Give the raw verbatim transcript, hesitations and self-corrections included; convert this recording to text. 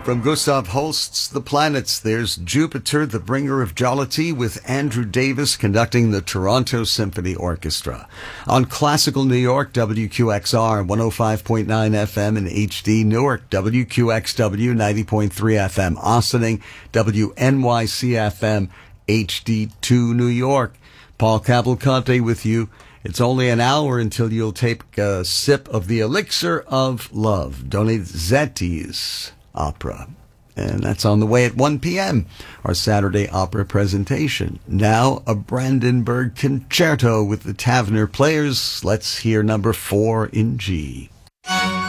From Gustav Holst's The Planets, there's Jupiter, the bringer of jollity, with Andrew Davis conducting the Toronto Symphony Orchestra. On Classical New York, W Q X R one oh five point nine F M in H D Newark, W Q X W ninety point three F M Ossining, W N Y C F M H D two New York. Paul Cavalcante with you. It's only an hour until you'll take a sip of the elixir of love, Donizetti's opera. And that's on the way at one p.m., our Saturday opera presentation. Now, a Brandenburg concerto with the Tavener Players. Let's hear number four in G.